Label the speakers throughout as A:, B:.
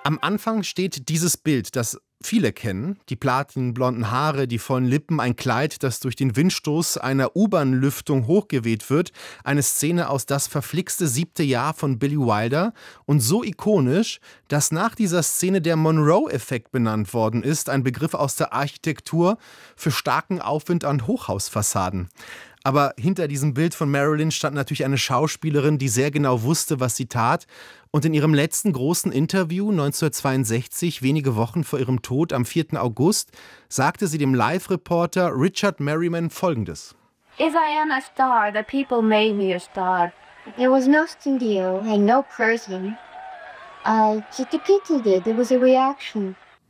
A: Am Anfang steht dieses Bild, das viele kennen. Die platinblonden Haare, die vollen Lippen, ein Kleid, das durch den Windstoß einer U-Bahn-Lüftung hochgeweht wird. Eine Szene aus Das verflixte 7. Jahr von Billy Wilder. Und so ikonisch, dass nach dieser Szene der Monroe-Effekt benannt worden ist. Ein Begriff aus der Architektur für starken Aufwind an Hochhausfassaden. Aber hinter diesem Bild von Marilyn stand natürlich eine Schauspielerin, die sehr genau wusste, was sie tat. Und in ihrem letzten großen Interview 1962, wenige Wochen vor ihrem Tod am 4. August, sagte sie dem Live-Reporter Richard Merriman Folgendes.
B: If I am a star, the people made me a star. There was no studio and no person. Just the people did. There was a reaction.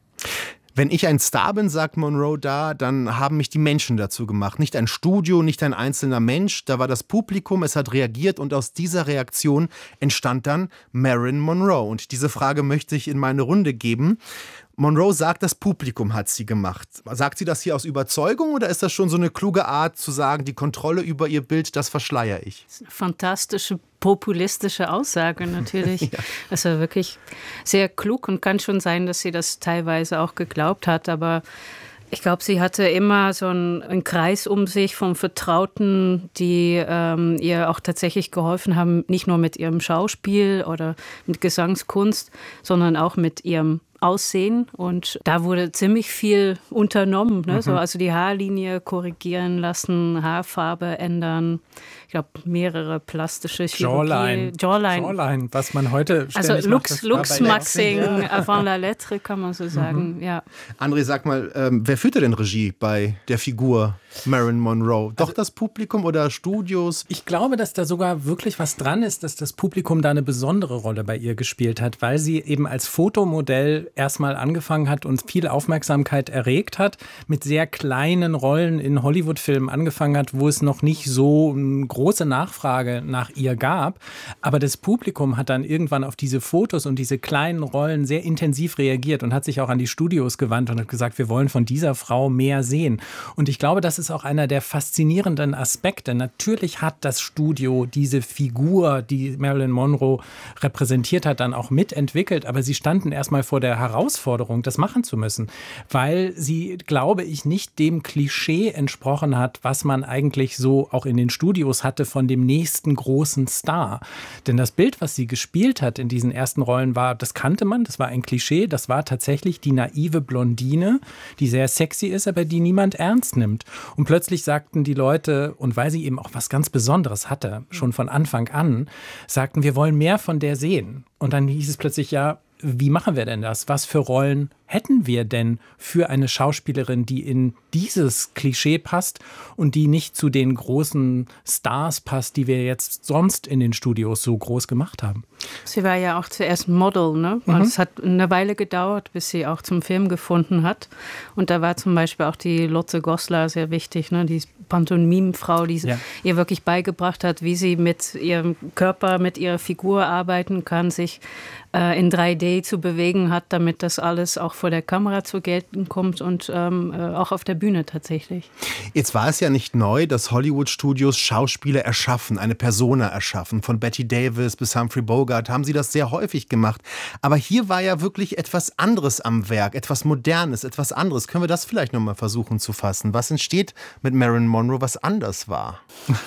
A: Wenn ich ein Star bin, sagt Monroe da, dann haben mich die Menschen dazu gemacht. Nicht ein Studio, nicht ein einzelner Mensch. Da war das Publikum, es hat reagiert und aus dieser Reaktion entstand dann Marilyn Monroe. Und diese Frage möchte ich in meine Runde geben. Monroe sagt, das Publikum hat sie gemacht. Sagt sie das hier aus Überzeugung oder ist das schon so eine kluge Art zu sagen, die Kontrolle über ihr Bild, das verschleiere ich?
C: Das ist eine fantastische, populistische Aussage natürlich. Ja. Also wirklich sehr klug und kann schon sein, dass sie das teilweise auch geglaubt hat, aber ich glaube, sie hatte immer so einen Kreis um sich von Vertrauten, die ihr auch tatsächlich geholfen haben, nicht nur mit ihrem Schauspiel oder mit Gesangskunst, sondern auch mit ihrem Aussehen. Und da wurde ziemlich viel unternommen. Ne? So, also die Haarlinie korrigieren lassen, Haarfarbe ändern. Ich glaube, mehrere plastische Chirurgie.
D: Jawline, was man heute
C: ständig macht. Lux-Maxing avant la lettre, kann man so sagen. Ja.
A: André, sag mal, wer führte denn Regie bei der Figur Marilyn Monroe? Doch das Publikum oder Studios?
D: Ich glaube, dass da sogar wirklich was dran ist, dass das Publikum da eine besondere Rolle bei ihr gespielt hat, weil sie eben als Fotomodell erstmal angefangen hat und viel Aufmerksamkeit erregt hat, mit sehr kleinen Rollen in Hollywood-Filmen angefangen hat, wo es noch nicht so eine große Nachfrage nach ihr gab. Aber das Publikum hat dann irgendwann auf diese Fotos und diese kleinen Rollen sehr intensiv reagiert und hat sich auch an die Studios gewandt und hat gesagt, wir wollen von dieser Frau mehr sehen. Und ich glaube, das ist auch einer der faszinierenden Aspekte. Natürlich hat das Studio diese Figur, die Marilyn Monroe repräsentiert hat, dann auch mitentwickelt, aber sie standen erstmal vor der Herausforderung, das machen zu müssen, weil sie, glaube ich, nicht dem Klischee entsprochen hat, was man eigentlich so auch in den Studios hatte von dem nächsten großen Star. Denn das Bild, was sie gespielt hat in diesen ersten Rollen war, das kannte man, das war ein Klischee, das war tatsächlich die naive Blondine, die sehr sexy ist, aber die niemand ernst nimmt. Und plötzlich sagten die Leute, und weil sie eben auch was ganz Besonderes hatte, schon von Anfang an, sagten, wir wollen mehr von der sehen. Und dann hieß es plötzlich, ja, wie machen wir denn das? Was für Rollen hätten wir denn für eine Schauspielerin, die in dieses Klischee passt und die nicht zu den großen Stars passt, die wir jetzt sonst in den Studios so groß gemacht haben?
C: Sie war ja auch zuerst Model, ne? Und es hat eine Weile gedauert, bis sie auch zum Film gefunden hat. Und da war zum Beispiel auch die Lotte Goslar sehr wichtig, ne? Die Pantomimefrau, die ihr wirklich beigebracht hat, wie sie mit ihrem Körper, mit ihrer Figur arbeiten kann, sich in 3D zu bewegen hat, damit das alles auch vor der Kamera zur Geltung kommt und auch auf der Bühne tatsächlich.
A: Jetzt war es ja nicht neu, dass Hollywood-Studios Schauspieler erschaffen, eine Persona erschaffen. Von Bette Davis bis Humphrey Bogart haben sie das sehr häufig gemacht. Aber hier war ja wirklich etwas anderes am Werk, etwas Modernes, etwas anderes. Können wir das vielleicht nochmal versuchen zu fassen? Was entsteht mit Marilyn Monroe, was anders war?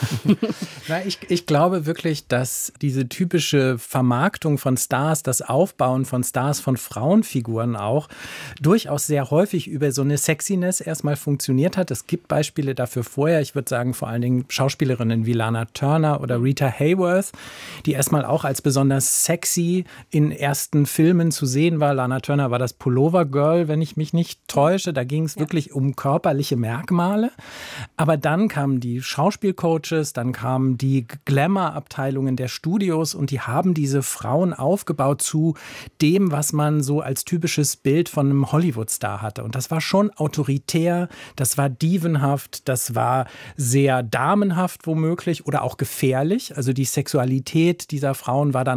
D: Na, ich glaube wirklich, dass diese typische Vermarktung von Stars, das Aufbauen von Stars, von Frauenfiguren auch, durchaus sehr häufig über so eine Sexiness erstmal funktioniert hat. Es gibt Beispiele dafür vorher. Ich würde sagen, vor allen Dingen Schauspielerinnen wie Lana Turner oder Rita Hayworth, die erstmal auch als besonders sexy in ersten Filmen zu sehen war. Lana Turner war das Pullover Girl, wenn ich mich nicht täusche. Da ging es wirklich um körperliche Merkmale. Aber dann kamen die Schauspielcoaches, dann kamen die Glamour-Abteilungen der Studios und die haben diese Frauen aufgebaut zu dem, was man so als typisches Bild von einem Hollywood-Star hatte. Und das war schon autoritär, das war dievenhaft, das war sehr damenhaft womöglich oder auch gefährlich. Also die Sexualität dieser Frauen war dann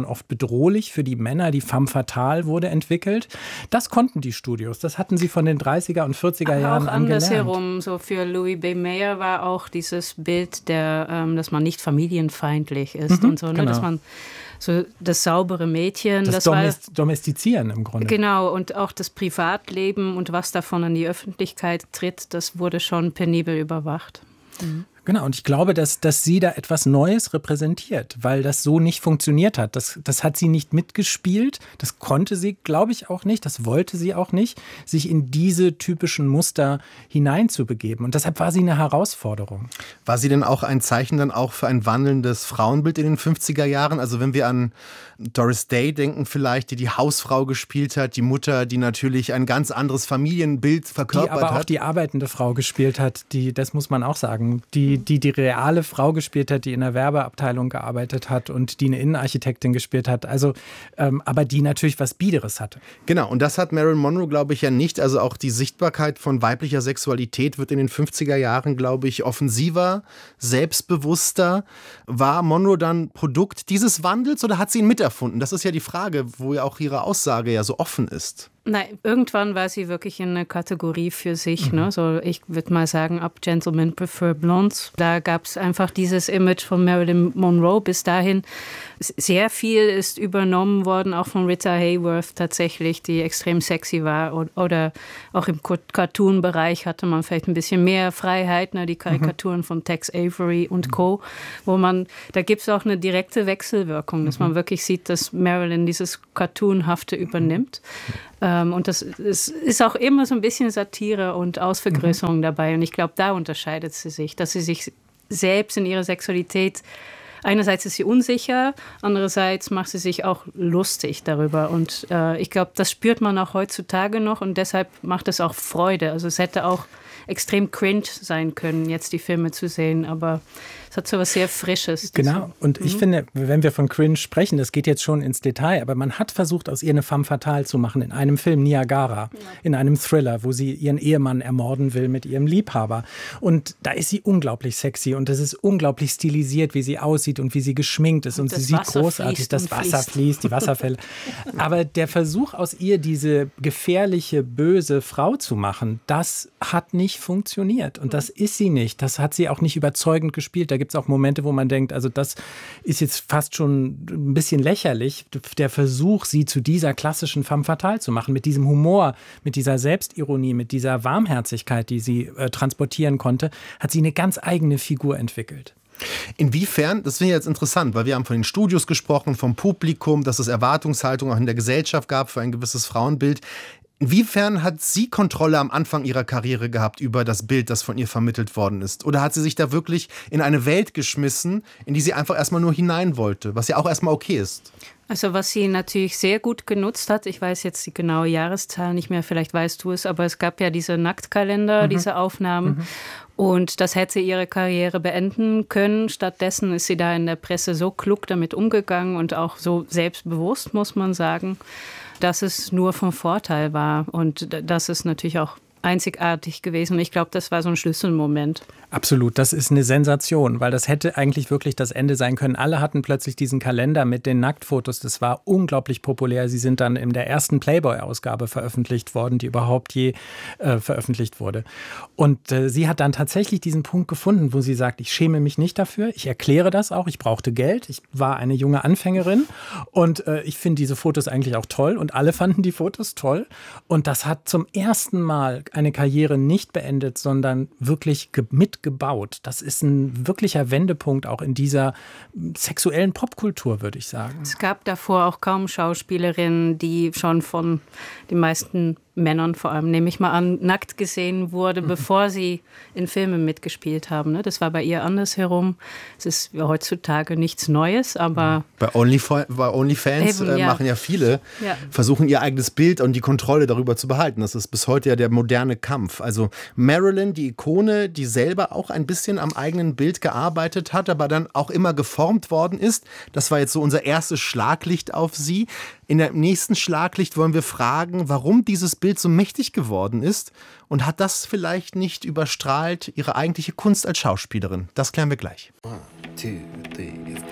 D: waren oft bedrohlich für die Männer. Die femme fatale wurde entwickelt. Das konnten die Studios. Das hatten sie von den 30er und 40er Jahren
C: auch
D: an gelernt.
C: andersherum. So für Louis B. Mayer war auch dieses Bild, dass man nicht familienfeindlich ist und so, ne?
D: Genau.
C: Dass man so das saubere Mädchen.
D: Das Domestizieren im Grunde.
C: Genau, und auch das Privatleben und was davon in die Öffentlichkeit tritt, das wurde schon penibel überwacht. Mhm.
D: Genau, und ich glaube, dass sie da etwas Neues repräsentiert, weil das so nicht funktioniert hat. Das hat sie nicht mitgespielt, das konnte sie, glaube ich, auch nicht, das wollte sie auch nicht, sich in diese typischen Muster hineinzubegeben. Und deshalb war sie eine Herausforderung.
A: War sie denn auch ein Zeichen dann auch für ein wandelndes Frauenbild in den 50er Jahren? Also wenn wir an Doris Day denken vielleicht, die Hausfrau gespielt hat, die Mutter, die natürlich ein ganz anderes Familienbild verkörpert hat.
D: Die aber auch die arbeitende Frau gespielt hat, das muss man auch sagen, die reale Frau gespielt hat, die in der Werbeabteilung gearbeitet hat und die eine Innenarchitektin gespielt hat, also aber die natürlich was Biederes hatte.
A: Genau, und das hat Marilyn Monroe, glaube ich, ja nicht. Also auch die Sichtbarkeit von weiblicher Sexualität wird in den 50er Jahren, glaube ich, offensiver, selbstbewusster. War Monroe dann Produkt dieses Wandels oder hat sie ihn miterfunden? Das ist ja die Frage, wo ja auch ihre Aussage ja so offen ist.
C: Nein, irgendwann war sie wirklich in einer Kategorie für sich. Ne? So, ich würde mal sagen, ab Gentlemen Prefer Blondes. Da gab es einfach dieses Image von Marilyn Monroe. Bis dahin sehr viel ist übernommen worden, auch von Rita Hayworth tatsächlich, die extrem sexy war. Oder auch im Cartoon-Bereich hatte man vielleicht ein bisschen mehr Freiheit. Ne? Die Karikaturen von Tex Avery und Co. Da gibt es auch eine direkte Wechselwirkung, dass man wirklich sieht, dass Marilyn dieses Cartoonhafte übernimmt. Und das ist auch immer so ein bisschen Satire und Ausvergrößerung dabei. Und ich glaube, da unterscheidet sie sich, dass sie sich selbst in ihrer Sexualität, einerseits ist sie unsicher, andererseits macht sie sich auch lustig darüber. Und ich glaube, das spürt man auch heutzutage noch und deshalb macht es auch Freude. Also es hätte auch extrem cringe sein können, jetzt die Filme zu sehen, aber es hat so was sehr Frisches.
D: Genau, und ich finde, wenn wir von cringe sprechen, das geht jetzt schon ins Detail, aber man hat versucht, aus ihr eine femme fatale zu machen in einem Film Niagara, in einem Thriller, wo sie ihren Ehemann ermorden will mit ihrem Liebhaber. Und da ist sie unglaublich sexy und es ist unglaublich stilisiert, wie sie aussieht und wie sie geschminkt ist. Und sie sieht großartig, das Wasser fließt, die Wasserfälle. Aber der Versuch, aus ihr diese gefährliche, böse Frau zu machen, das hat nicht funktioniert. Und das ist sie nicht. Das hat sie auch nicht überzeugend gespielt. Da gibt es auch Momente, wo man denkt, also das ist jetzt fast schon ein bisschen lächerlich, der Versuch, sie zu dieser klassischen femme fatale zu machen, mit diesem Humor, mit dieser Selbstironie, mit dieser Warmherzigkeit, die sie transportieren konnte, hat sie eine ganz eigene Figur entwickelt.
A: Inwiefern, das finde ich jetzt interessant, weil wir haben von den Studios gesprochen, vom Publikum, dass es Erwartungshaltung auch in der Gesellschaft gab für ein gewisses Frauenbild. Inwiefern hat sie Kontrolle am Anfang ihrer Karriere gehabt über das Bild, das von ihr vermittelt worden ist? Oder hat sie sich da wirklich in eine Welt geschmissen, in die sie einfach erstmal nur hinein wollte, was ja auch erstmal okay ist?
C: Also was sie natürlich sehr gut genutzt hat, ich weiß jetzt die genaue Jahreszahl nicht mehr, vielleicht weißt du es, aber es gab ja diese Nacktkalender, diese Aufnahmen und das hätte ihre Karriere beenden können. Stattdessen ist sie da in der Presse so klug damit umgegangen und auch so selbstbewusst, muss man sagen, dass es nur von Vorteil war und das ist natürlich auch einzigartig gewesen. Und ich glaube, das war so ein Schlüsselmoment.
D: Absolut, das ist eine Sensation, weil das hätte eigentlich wirklich das Ende sein können. Alle hatten plötzlich diesen Kalender mit den Nacktfotos. Das war unglaublich populär. Sie sind dann in der ersten Playboy-Ausgabe veröffentlicht worden, die überhaupt je veröffentlicht wurde. Und sie hat dann tatsächlich diesen Punkt gefunden, wo sie sagt, ich schäme mich nicht dafür. Ich erkläre das auch. Ich brauchte Geld. Ich war eine junge Anfängerin und ich finde diese Fotos eigentlich auch toll und alle fanden die Fotos toll. Und das hat zum ersten Mal eine Karriere nicht beendet, sondern wirklich mitgebaut. Das ist ein wirklicher Wendepunkt auch in dieser sexuellen Popkultur, würde ich sagen.
C: Es gab davor auch kaum Schauspielerinnen, die schon von den meisten Männern vor allem, nehme ich mal an, nackt gesehen wurde, bevor sie in Filmen mitgespielt haben. Das war bei ihr andersherum. Es ist heutzutage nichts Neues, aber...
A: Bei OnlyFans machen ja viele, versuchen ihr eigenes Bild und die Kontrolle darüber zu behalten. Das ist bis heute ja der moderne Kampf. Also Marilyn, die Ikone, die selber auch ein bisschen am eigenen Bild gearbeitet hat, aber dann auch immer geformt worden ist. Das war jetzt so unser erstes Schlaglicht auf sie. In dem nächsten Schlaglicht wollen wir fragen, warum dieses Bild so mächtig geworden ist und hat das vielleicht nicht überstrahlt ihre eigentliche Kunst als Schauspielerin? Das klären wir gleich.
E: 1, 2, 3, 4.